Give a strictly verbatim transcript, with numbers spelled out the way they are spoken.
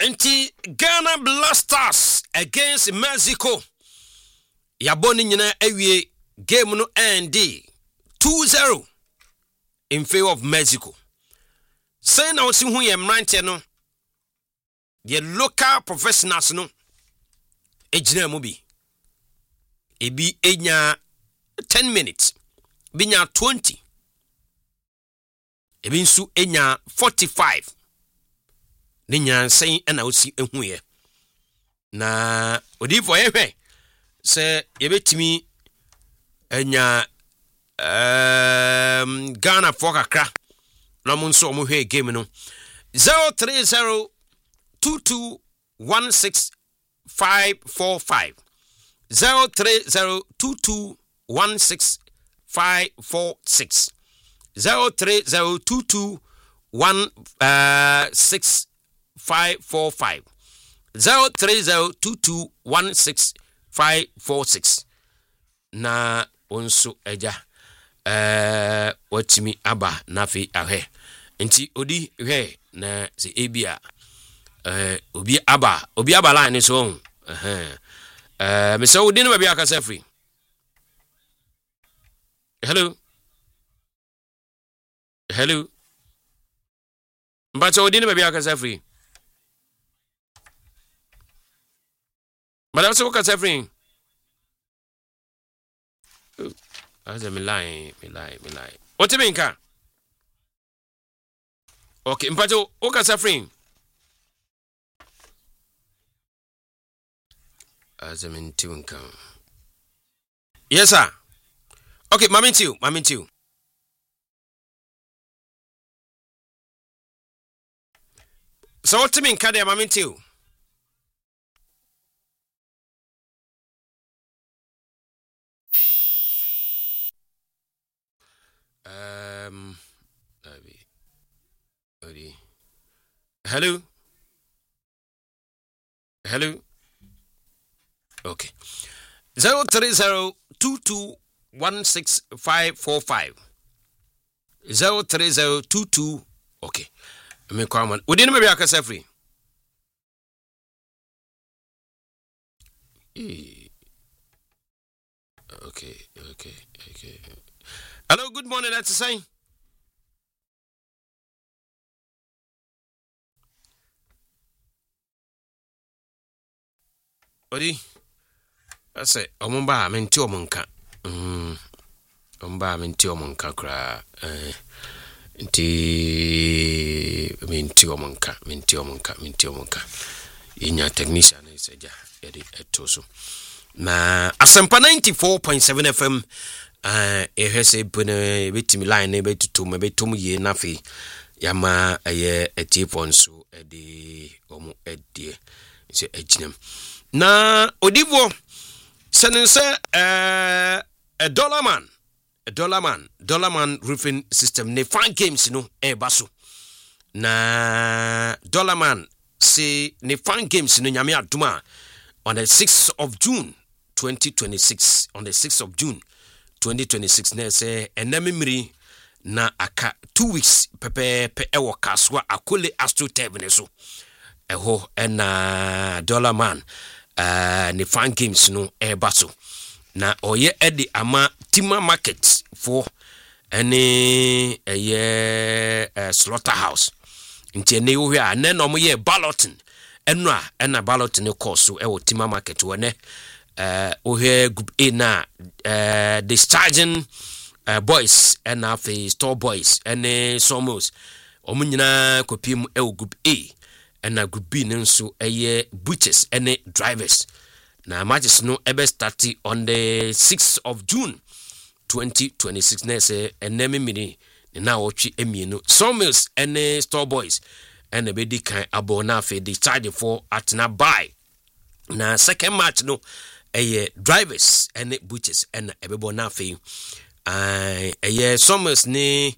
Enti Ghana Blasters against Mexico. Yaboni nyina ewie game no end two zero in favor of Mexico. Say na osi hu ye mrante no. The local professionals no ejina mu bi. Ebi enya ten minutes. Binya twenty. Ebi nsu enya forty-five. Ninya say na osi ehu ye. Na odifo ehwe se yebetimi enya um Ghana for kakra na mo nso mo hwe game no zero three zero two two one six five four five zero three zero two two one six five four six zero three zero two two one six five four five zero three zero two two one six five four six na onso eja eh watimi aba nafi ahwe nti odi hwe na se ebia eh obi aba obi aba line so eh eh me so odi no bia akasa free. Hello hello but odi no bia akasa free. But also akasa free. As a me lie, me lie, me lie. What do you mean, ka? Okay, mpacho, oka suffering. As a mean, tune come. Yes, sir. Okay, mammy, too, mammy, too. So, what do you mean, ka, there, mammy, too? Um, maybe. Hello. Hello. Okay. Zero three zero two two one six five four five. Zero three zero two two. Okay. Me come on. We didn't maybe I can say free. Okay. Okay. Okay. Hello, good morning, that's the same. Odi, I say, Omumba, menti omunka. Hmm, Omba, menti omunka kra. Eh, menti, menti omunka, menti omunka, menti omunka. Inya technician is a ja, edi etoso. Na Asempa ninety-four point seven F M. Uh, ehese bune betimi line betutu me betum ye nafi yama aye etipon so edi omu edie se ejinem na odivo senense eh a dollar man a dollar man dollar man roofing system ne fan games no e baso na dollar man se ne fan games no nyame aduma on the sixth of June twenty twenty-six on the sixth of June twenty twenty-six na say enamimiri na aka two weeks pepe pe ewo kaswa akole astro tevene so eho ena dollar man uh, ne fan games no e baso na oye edi ama tima market for any eye uh, slaughterhouse nti ne wo hia na no mo ye balloting eno a ena balloting course so ewo tima market wone uh ohe group A na uh discharging uh, boys and afi store boys and uh, somos omunyina kopim e group A and uh, group B nso eye butchers and drivers na matches no ebe start on the sixth of June twenty twenty-six na say enemi mini na wotwe emienu somos and uh, store boys and uh, be di kan abona afi discharge for at na buy na second match no eye drivers and butchers and everybody na fe uh eye summers ni